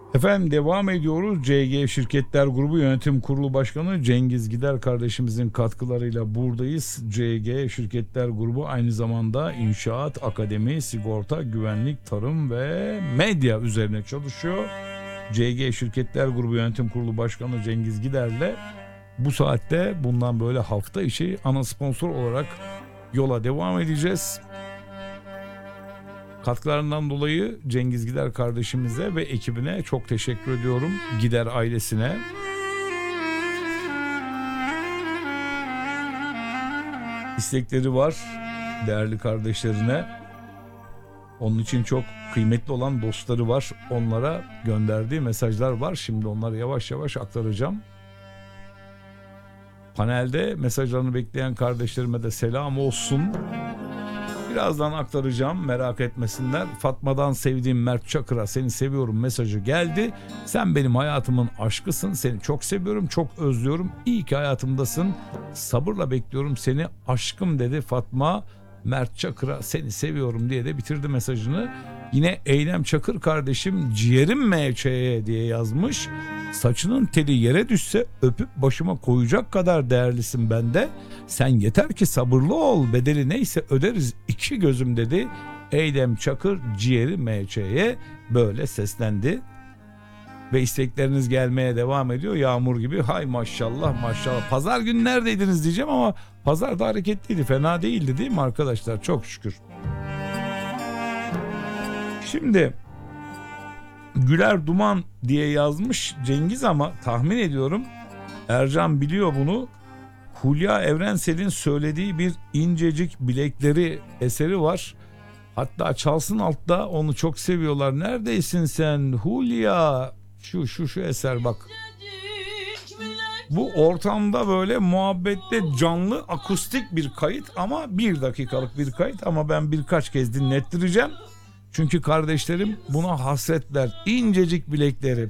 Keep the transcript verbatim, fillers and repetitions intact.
Efendim devam ediyoruz. C G Şirketler Grubu Yönetim Kurulu Başkanı Cengiz Gider kardeşimizin katkılarıyla buradayız. C G Şirketler Grubu aynı zamanda inşaat, akademi, sigorta, güvenlik, tarım ve medya üzerine çalışıyor. C G Şirketler Grubu Yönetim Kurulu Başkanı Cengiz Gider'le bu saatte bundan böyle hafta içi ana sponsor olarak yola devam edeceğiz. Katkılarından dolayı Cengiz Gider kardeşimize ve ekibine çok teşekkür ediyorum. Gider ailesine. İstekleri var değerli kardeşlerine. Onun için çok kıymetli olan dostları var. Onlara gönderdiği mesajlar var. Şimdi onları yavaş yavaş aktaracağım. Panelde mesajlarını bekleyen kardeşlerime de selam olsun. Birazdan aktaracağım, merak etmesinler. Fatma'dan sevdiğim Mert Çakır'a seni seviyorum mesajı geldi. Sen benim hayatımın aşkısın. Seni çok seviyorum, çok özlüyorum. İyi ki hayatımdasın. Sabırla bekliyorum seni aşkım dedi Fatma. Mert Çakır'a seni seviyorum diye de bitirdi mesajını. Yine Eylem Çakır kardeşim ciğerim M Ç'ye diye yazmış. Saçının teli yere düşse öpüp başıma koyacak kadar değerlisin bende. Sen yeter ki sabırlı ol, bedeli neyse öderiz iki gözüm dedi. Eylem Çakır ciğeri M Ç'ye böyle seslendi. Ve istekleriniz gelmeye devam ediyor yağmur gibi. Hay maşallah maşallah. Pazar günü neredeydiniz diyeceğim ama pazar da hareketliydi, fena değildi değil mi arkadaşlar, çok şükür. Şimdi Güler Duman diye yazmış Cengiz ama tahmin ediyorum Ercan biliyor bunu. Hulya Evrensel'in söylediği bir incecik bilekleri eseri var. Hatta çalsın altta, onu çok seviyorlar. Neredesin sen Hulya? Şu şu şu eser bak. Bu ortamda böyle muhabbette canlı akustik bir kayıt ama bir dakikalık bir kayıt ama ben birkaç kez dinlettireceğim. Çünkü kardeşlerim buna hasretler. İncecik bilekleri.